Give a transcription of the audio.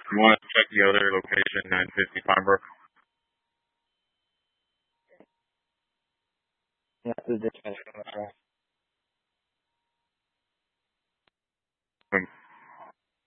You want to check the other location, 950 Farnborough.